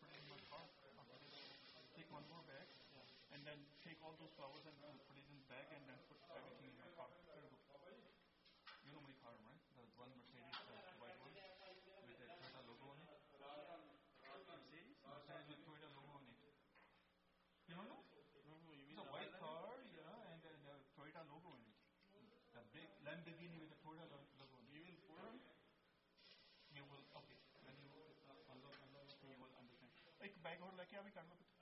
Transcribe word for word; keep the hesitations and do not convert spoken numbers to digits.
put it in my car. Take one more bag, yeah. And then take all those flowers and uh, put it in the bag and then put everything in my car. Very good. You know my car, right? The one Mercedes, the white one, with the Toyota logo on it. Mercedes? Mercedes with Toyota logo on it. You don't know? No, no, you mean it's a white car, yeah, and then the Toyota logo on it. The big Lamborghini with the Toyota logo on it. You will Ford? You will, okay. When you, uh, Allah, Allah, you will understand. एक bag और लेके आवे कर लो